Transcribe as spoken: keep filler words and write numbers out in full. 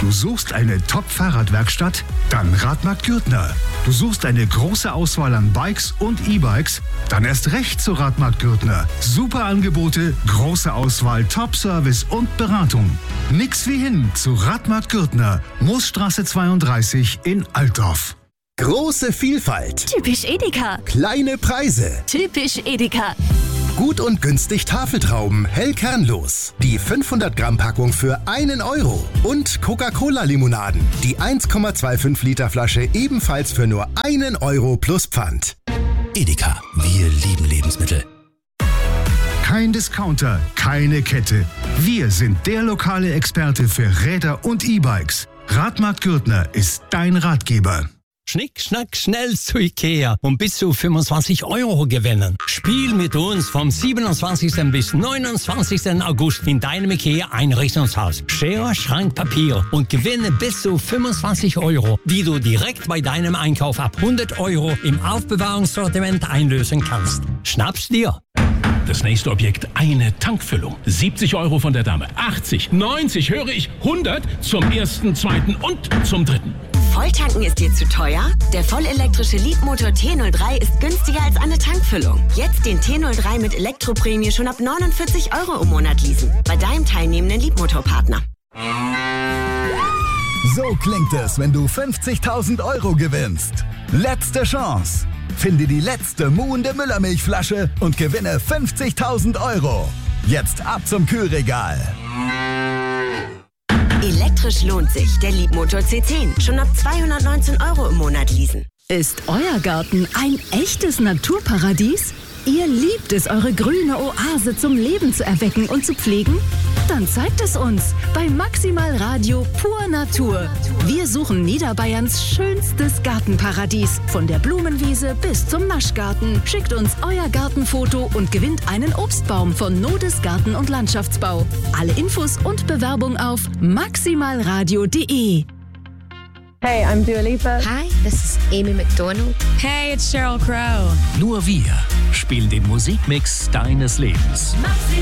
Du suchst eine Top-Fahrradwerkstatt? Dann Radmarkt Gürtner. Du suchst eine große Auswahl an Bikes und E-Bikes? Dann erst recht zu Radmarkt Gürtner. Super Angebote, große Auswahl, Top-Service und Beratung. Nix wie hin zu Radmarkt Gürtner, Moosstraße zweiunddreißig in Altdorf. Große Vielfalt. Typisch Edeka. Kleine Preise. Typisch Edeka. Gut und günstig Tafeltrauben, hell kernlos. Die fünfhundert Gramm Packung für einen Euro. Und Coca-Cola-Limonaden. Die eins Komma fünfundzwanzig Liter Flasche ebenfalls für nur einen Euro plus Pfand. Edeka, wir lieben Lebensmittel. Kein Discounter, keine Kette. Wir sind der lokale Experte für Räder und E-Bikes. Radmarkt Gürtner ist dein Ratgeber. Schnick, schnack, schnell zu Ikea und bis zu fünfundzwanzig Euro gewinnen. Spiel mit uns vom siebenundzwanzigsten bis neunundzwanzigsten August in deinem Ikea-Einrichtungshaus. Schere, Schrank, Papier und gewinne bis zu fünfundzwanzig Euro, die du direkt bei deinem Einkauf ab hundert Euro im Aufbewahrungssortiment einlösen kannst. Schnapp's dir! Das nächste Objekt, eine Tankfüllung. siebzig Euro von der Dame. achtzig, neunzig, höre ich, hundert zum ersten, zweiten und zum dritten. Volltanken ist dir zu teuer? Der vollelektrische Leapmotor T null drei ist günstiger als eine Tankfüllung. Jetzt den T null drei mit Elektroprämie schon ab neunundvierzig Euro im Monat leasen. Bei deinem teilnehmenden Leapmotor-Partner. So klingt es, wenn du fünfzigtausend Euro gewinnst. Letzte Chance. Finde die letzte muhende Müllermilchflasche und gewinne fünfzigtausend Euro. Jetzt ab zum Kühlregal. Elektrisch lohnt sich. Der Leapmotor C zehn. Schon ab zweihundertneunzehn Euro im Monat leasen. Ist euer Garten ein echtes Naturparadies? Ihr liebt es, eure grüne Oase zum Leben zu erwecken und zu pflegen? Dann zeigt es uns bei Maximal Radio Pur Natur. Wir suchen Niederbayerns schönstes Gartenparadies. Von der Blumenwiese bis zum Naschgarten. Schickt uns euer Gartenfoto und gewinnt einen Obstbaum von Nodes Garten- und Landschaftsbau. Alle Infos und Bewerbung auf maximalradio punkt de. Hey, I'm Dua Lipa. Hi, this is Amy McDonald. Hey, it's Sheryl Crow. Nur wir spielen den Musikmix deines Lebens.